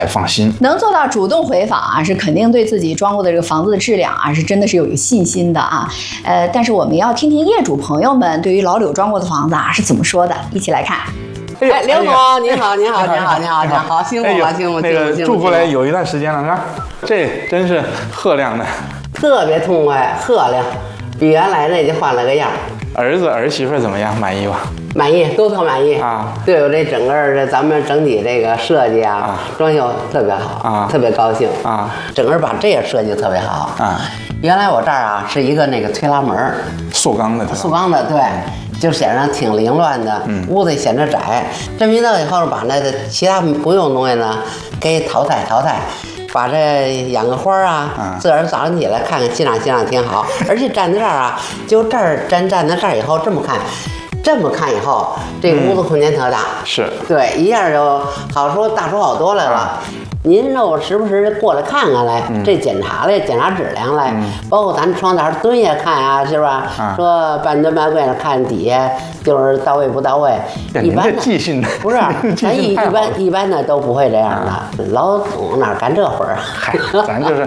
放心。 能做到主动回访啊，是肯定对自己装过的这个房子的质量啊，是真的是有信心的啊。但是我们要听听业主朋友们对于老柳装过的房子啊是怎么说的，一起来看。 哎，刘总，你好，你好，你好，你好，你好，辛苦了，辛苦了。 那个住过来有一段时间了，是吧？这真是赫亮的， 特别痛快，赫亮，比原来那就换了个样。 儿子儿媳妇怎么样？满意吧？ 满意，都特满意啊！ 对我这整个这咱们整体这个设计啊，装修特别好啊， 特别高兴啊！ 整个把这个设计特别好啊！ 原来我这儿啊是一个那个推拉门， 塑钢的， 塑钢的，对。就显得挺凌乱的，屋子显得窄。这么一弄以后，把那个其他不用的东西呢，给淘汰，把这养个花啊，自个儿早上起来看看欣赏挺好。而且站在这儿啊，就这儿站在这儿以后这么看以后，这个屋子空间特大， 是对，一下就好说大出好多来了。您让我时不时过来看看来，这检查质量来，包括咱窗台蹲下看啊，是吧？说半蹲半跪的看底下就是到位不到位。一般的记性的不是，咱一般的都不会这样的。老总哪干这活儿？ 嗨，咱就是，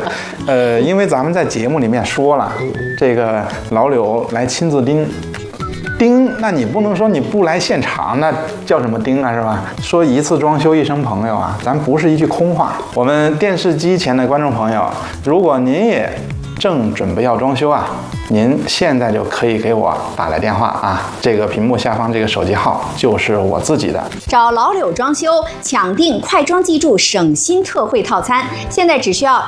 因为咱们在节目里面说了，这个老柳来亲自盯，那你不能说你不来现场，那叫什么盯啊，是吧？说一次装修一生朋友啊，咱不是一句空话。我们电视机前的观众朋友，如果您也正准备要装修啊，您现在就可以给我打来电话啊，这个屏幕下方这个手机号就是我自己的。 找老柳装修抢订快装记住省心特惠套餐，现在只需要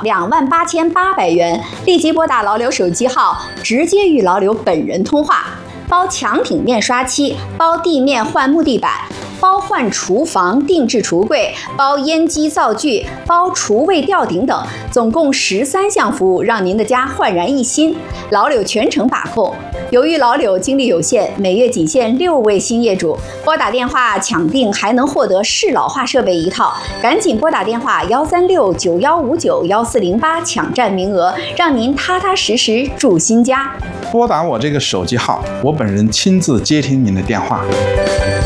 28800元，立即拨打老柳手机号，直接与老柳本人通话。包墙体面刷漆，包地面换木地板，包换厨房定制橱柜，包烟机灶具，包厨卫吊顶等，总共13项服务，让您的家焕然一新。老柳全程把控。由于老柳精力有限，每月仅限6位新业主，拨打电话抢订还能获得适老化设备一套，赶紧拨打电话13691591408抢占名额，让您踏踏实实住新家。 拨打我这个手机号，我本人亲自接听您的电话。